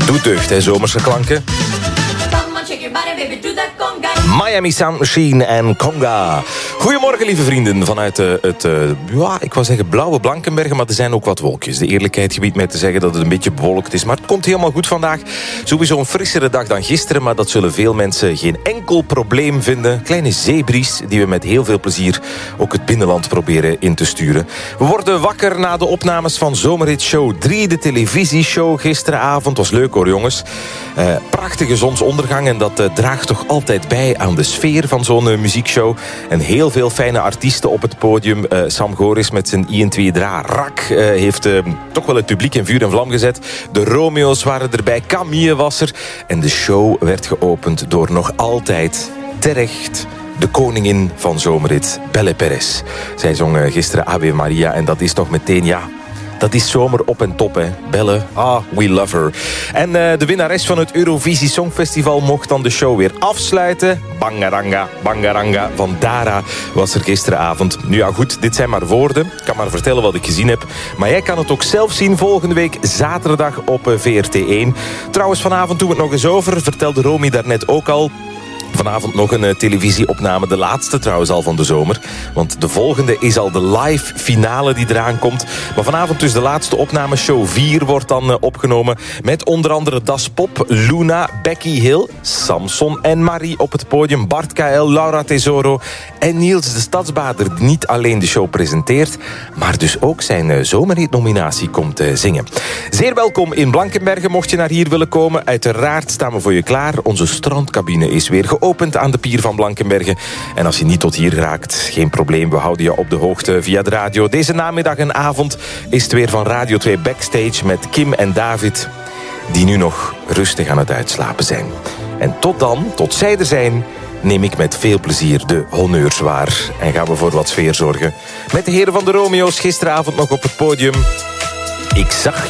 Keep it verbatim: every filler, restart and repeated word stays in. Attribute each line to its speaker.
Speaker 1: Doet deugd, hè, zomerse klanken. Miami Sound Machine en Conga. Goedemorgen, lieve vrienden, vanuit uh, het, uh, ja, ik wou zeggen blauwe Blankenbergen, maar er zijn ook wat wolkjes. De eerlijkheid gebiedt mij te zeggen dat het een beetje bewolkt is, maar het komt helemaal goed vandaag. Sowieso een frissere dag dan gisteren, maar dat zullen veel mensen geen enkel probleem vinden. Kleine zeebries die we met heel veel plezier ook het binnenland proberen in te sturen. We worden wakker na de opnames van Zomerhit Show drie, de televisieshow gisteravond. Was leuk hoor, jongens. Uh, prachtige zonsondergang en dat uh, draagt toch altijd bij aan de sfeer van zo'n uh, muziekshow. En heel veel fijne artiesten op het podium. Uh, Sam Goris met zijn I N twee Dra Rak uh, heeft uh, toch wel het publiek in vuur en vlam gezet. De Romeo's waren erbij, Camille was er. En de show werd geopend door nog altijd terecht de koningin van Zomerhit, Belle Perez. Zij zong uh, gisteren Ave Maria en dat is toch meteen, ja, dat is zomer op en top, hè. Belle, ah, we love her. En uh, de winnares van het Eurovisie Songfestival mocht dan de show weer afsluiten. Bangaranga, Bangaranga van Dara was er gisteravond. Nu ja, goed, dit zijn maar woorden. Ik kan maar vertellen wat ik gezien heb. Maar jij kan het ook zelf zien volgende week zaterdag op uh, V R T één. Trouwens, vanavond doen we het nog eens over. Vertelde Romy daarnet ook al. Vanavond nog een uh, televisieopname, de laatste trouwens al van de zomer. Want de volgende is al de live finale die eraan komt. Maar vanavond dus de laatste opname, show vier wordt dan uh, opgenomen. Met onder andere Das Pop, Luna, Becky Hill, Samson en Marie op het podium. Bart K L, Laura Tesoro en Niels de Stadsbader, die niet alleen de show presenteert, maar dus ook zijn uh, zomerhit-nominatie komt uh, zingen. Zeer welkom in Blankenbergen, mocht je naar hier willen komen. Uiteraard staan we voor je klaar. Onze strandcabine is weer geopend. Opent aan de pier van Blankenbergen. En als je niet tot hier raakt, geen probleem. We houden je op de hoogte via de radio. Deze namiddag en avond is het weer van Radio twee Backstage met Kim en David, die nu nog rustig aan het uitslapen zijn. En tot dan, tot zij er zijn, neem ik met veel plezier de honneurs waar. En gaan we voor wat sfeer zorgen. Met de heren van de Romeo's gisteravond nog op het podium. Ik zag